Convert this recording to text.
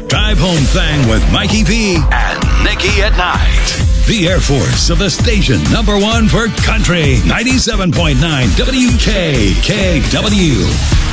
Drive Home Thang with Mikey V and Nikki at Night. The Air Force of the station #1 for country. 97.9 WKKW.